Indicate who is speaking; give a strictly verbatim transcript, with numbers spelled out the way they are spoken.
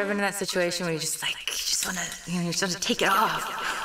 Speaker 1: ever been in that situation where you just like, you just want to, you know, you just want to take it off?